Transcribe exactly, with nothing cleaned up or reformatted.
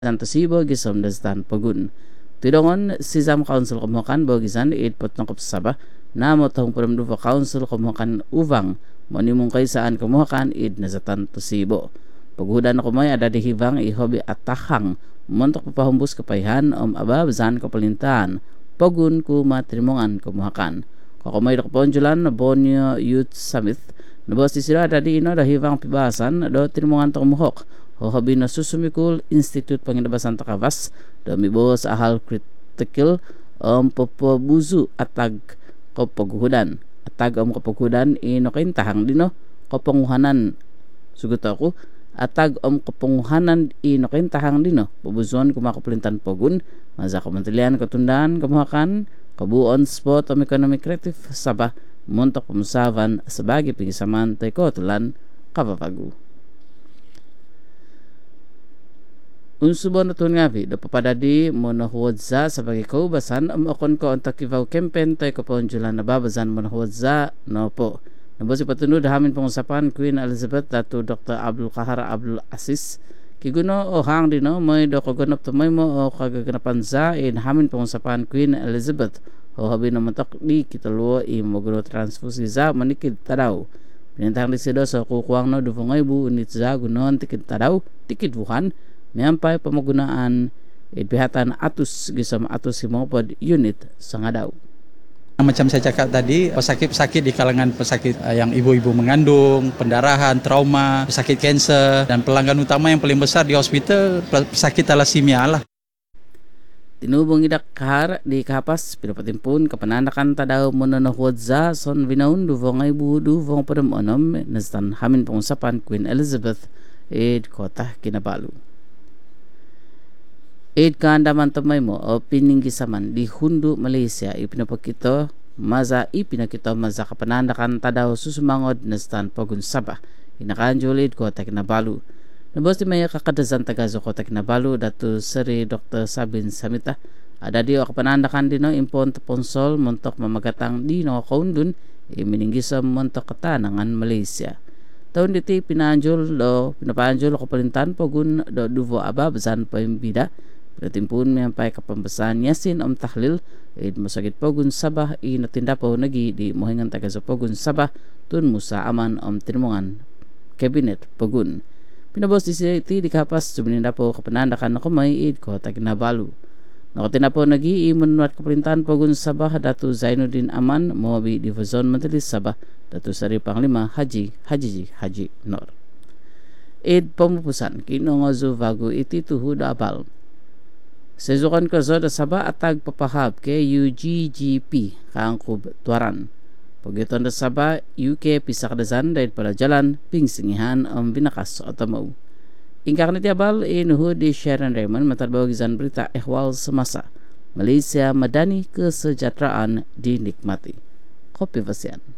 Santasibo gisom dastan pagun. Tidongon Sizam Council kumukan bogisan it potong saba na motong Pramduva Council kumukan uvang monimung kaisaan kumukan id nazatan tusibo. Pagudan kumay ada di hibang ihobi atahang montok papahumbus kapayhan om ababzan kapalintaan pagun ku matrimongan kumukan. Kakumay dokaponjulan na Borneo Youth Summit na bos sila ada di ino dahibang pibasan do trimongan tokumuhok. Hohabi na Susumikul Institute Panginabasan Takavas domibos ahal kritikal om papabuzu atag kapaghudan atag om kapaghudan ino kaintahang dino kapanguhanan sugot ako atag om kapanguhanan ino kaintahang dino pabuzuan kumakaplintan pogun maza kamantilian katundaan kamuhakan kabuon sport om economic creative saba montok pumusavan sabagi pigisaman tay kotulan kapapagu. Unsubon na tun nga vi, dapapadadi mo na huwadza sa bagi kaubasan, am akon ko ang takivaw kempen tayo kaponjulan na babazan mo na huwadza, no po. Nabosi patunod hamin pangusapan Queen Elizabeth datu Doctor Abdul Kahar Abdul Aziz, kiguno o hang di no, may do kaganap tumay mo o kagaganapan za, in hamin pangusapan Queen Elizabeth, o habi na matok di kitaluwa i magano transfusi za, manikid tadaw. Pinintang di sido sa kukuang no, dufungay bu unit za, gunon tikid tadaw, tikid wuhan, Miyampay pamagunaan idbihatan atus gisam atus himopod unit sa ngadaw. Macam saya cakap tadi, pesakit-pesakit di kalangan pesakit yang ibu-ibu mengandung, pendarahan, trauma, pesakit kanser, dan pelanggan utama yang paling besar di hospital pesakit thalassemia lah. Tinubong idak kahar di kapas pinapatimpun kapananakan tadaw monanahuadza son vinaun duvong ibu duvong padamonom nastan hamin pengusapan Queen Elizabeth id kota Kinabalu. Id kaandaman tamay mo o pininggisaman di Hundu Malaysia ipinapakito maza ipinakito maza kapananakan tadaw susumangod na stan pagunsaba inakanjulid kota Kinabalu. Nabos di maya kakadazan tagazo kota Kinabalu datu seri Doktor Sabin Samita ada di o kapananakan dino impon taponsol montok mamagatang di no kaundun imininggisam montok katanangan Malaysia. Taon diti pinanjul do pinapanjul o kapalintan pagun do duvo ababzan paimbida Pinatimpun may kapambasan yasin om tahlil id masagit pogun sabah i natindapo nagi di mohingan taga sa pogun sabah tun musa aman om tinmongan cabinet pogun. Pinabos di siya iti di kapas suminindapo kapanandakan na kumay id ko Kinabalu. Nakatinapo nagi imunwat kapalintan pogun sabah datu Zainuddin Aman mobi di Fazon Mantilis sabah datu Sari Panglima Haji Haji Haji Nor. Id pamupusan kinongozu vagu iti tuhud abal. Sezukan ko zo da saba atag papahab ke U G G P kaangkub tuaran. Pagiton da saba U K pisak dazan dahil pala jalan pingsingihan ang binakas o tamaw. Ingkak na tiabal inuhud di Sharon Raymond matalbaw gizan berita ehwal semasa Malaysia madani kesejahteraan dinikmati. Kopi Vasian.